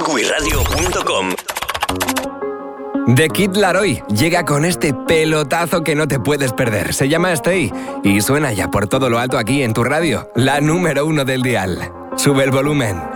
rockawayradio.com. The Kid Laroi llega con este pelotazo que no te puedes perder. Se llama Stay y suena ya por todo lo alto aquí en tu radio, la número 1 del dial. Sube el volumen.